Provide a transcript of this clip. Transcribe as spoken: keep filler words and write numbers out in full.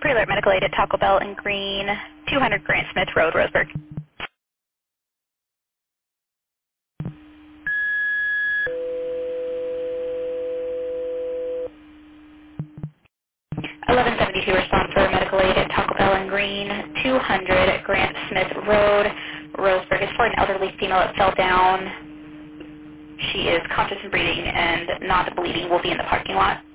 Pre-alert medical aid at Taco Bell in Green, two hundred Grant Smith Road, Roseburg. eleven seventy-two respond for medical aid at Taco Bell in Green, two hundred Grant Smith Road, Roseburg. It's for an elderly female that fell down. She is conscious and breathing and not bleeding. Will be in the parking lot.